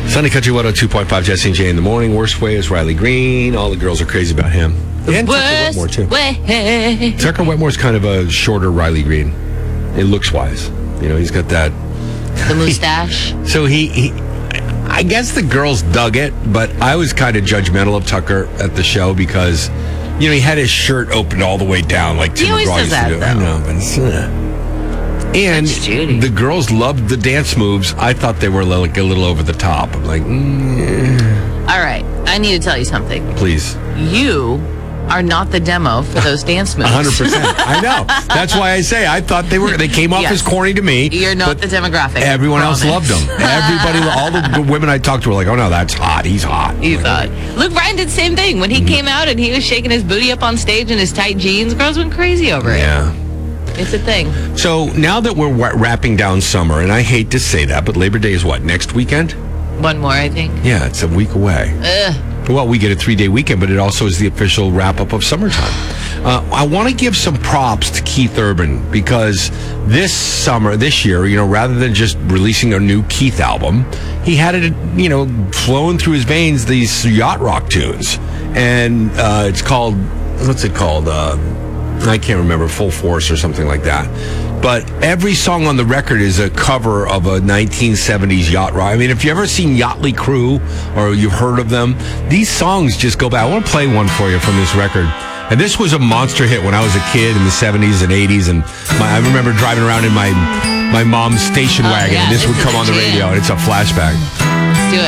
Sunday Country 102.5, Jesse and Jay in the morning. Worst way is Riley Green. All the girls are crazy about him. And Tucker Wetmore, too. Way. Tucker Wetmore's kind of a shorter Riley Green. It looks-wise. You know, he's got that... The mustache. So he I guess the girls dug it, but I was kind of judgmental of Tucker at the show because, you know, he had his shirt opened all the way down like Tim McGraw used to do. I know, but it's... And the girls loved the dance moves. I thought they were like a little over the top. I'm like, All right, I need to tell you something. Please. You are not the demo for those dance moves. 100%. I know. That's why I say I thought they came off as corny to me. You're not the demographic. Everyone else loved them. Everybody, all the women I talked to were like, oh no, that's hot. He's hot. He's hot. Luke Bryan did the same thing. When he came out and he was shaking his booty up on stage in his tight jeans, girls went crazy over it. Yeah. It's a thing. So now that we're wrapping down summer, and I hate to say that, but Labor Day is what, next weekend? One more, I think. Yeah, it's a week away. Well, we get a 3-day weekend, but it also is the official wrap-up of summertime. I want to give some props to Keith Urban because this year, you know, rather than just releasing a new Keith album, he had it, you know, flowing through his veins, these yacht rock tunes. And it's called, what's it called? I can't remember, Full Force or something like that. But every song on the record is a cover of a 1970s yacht rock. I mean, if you've ever seen Yachtly Crew or you've heard of them, these songs just go back. I want to play one for you from this record. And this was a monster hit when I was a kid in the 70s and 80s. And I remember driving around in my mom's station wagon, and this would come on the radio, and it's a flashback.